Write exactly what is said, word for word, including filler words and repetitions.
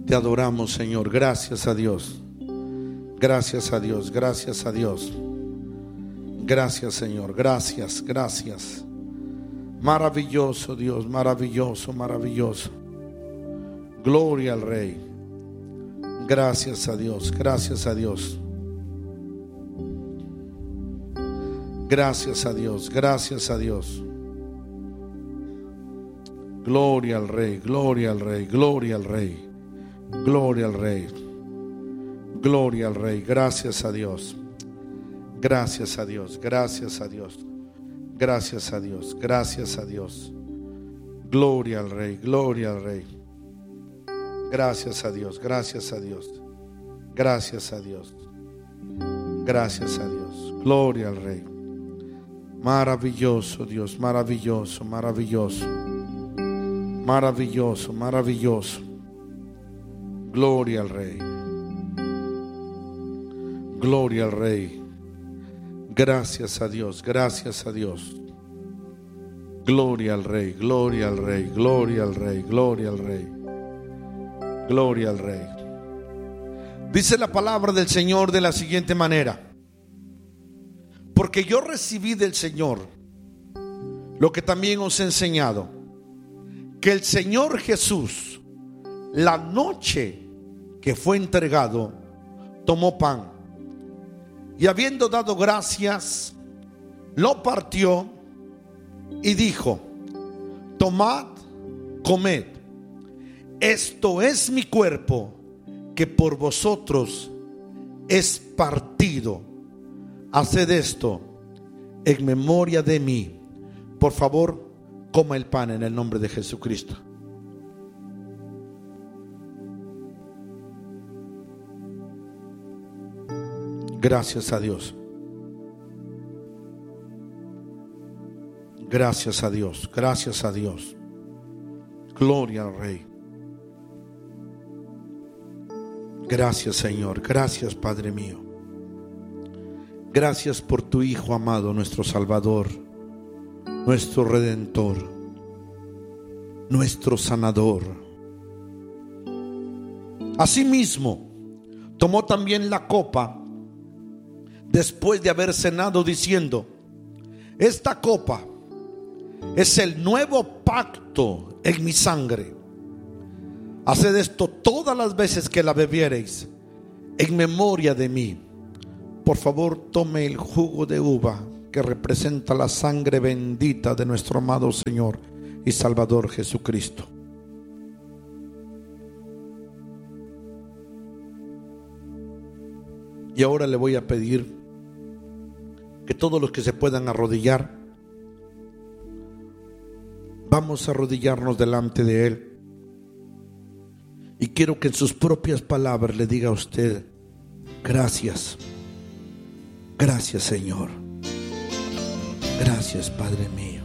Te adoramos, Señor. Gracias a Dios. Gracias a Dios. Gracias a Dios. Gracias, Señor. Gracias, gracias. Maravilloso Dios, maravilloso, maravilloso. Gloria al Rey. Gracias a Dios, gracias a Dios. Gracias a Dios, gracias a Dios. Gloria al Rey, gloria al Rey, gloria al Rey. Gloria al Rey. Gloria al Rey. Gracias a Dios. Gracias a Dios. Gracias a Dios. Gracias a Dios. Gracias a Dios. Gloria al Rey. Gloria al Rey. Gracias a Dios. Gracias a Dios. Gracias a Dios. Gracias a Dios. Gloria al Rey. Maravilloso Dios. Maravilloso. Maravilloso. Maravilloso. Maravilloso. Gloria al Rey. Gloria al Rey. Gracias a Dios, gracias a Dios. Gloria al Rey, gloria al Rey, gloria al Rey, gloria al Rey. Gloria al Rey. Dice la palabra del Señor de la siguiente manera: porque yo recibí del Señor lo que también os he enseñado, que el Señor Jesús, la noche que fue entregado, tomó pan y habiendo dado gracias, lo partió y dijo: tomad, comed, esto es mi cuerpo que por vosotros es partido. Haced esto en memoria de mí. Por favor, coma el pan en el nombre de Jesucristo. Gracias a Dios. Gracias a Dios. Gracias a Dios. Gloria al Rey. Gracias, Señor. Gracias, Padre mío. Gracias por tu Hijo amado, nuestro Salvador, nuestro Redentor, nuestro Sanador. Asimismo, tomó también la copa después de haber cenado, diciendo: esta copa es el nuevo pacto en mi sangre. Haced esto todas las veces que la bebiereis en memoria de mí. Por favor, tome el jugo de uva que representa la sangre bendita de nuestro amado Señor y Salvador Jesucristo. Y ahora le voy a pedir que todos los que se puedan arrodillar, vamos a arrodillarnos delante de Él. Y quiero que en sus propias palabras le diga a usted: gracias, gracias, Señor, gracias, Padre mío.